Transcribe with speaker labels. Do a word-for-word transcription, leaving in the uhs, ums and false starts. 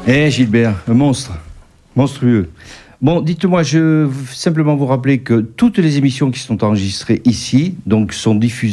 Speaker 1: Eh Gilbert, un monstre, monstrueux. Bon, dites-moi, je veux simplement vous rappeler que toutes les émissions qui sont enregistrées ici, donc sont diffusées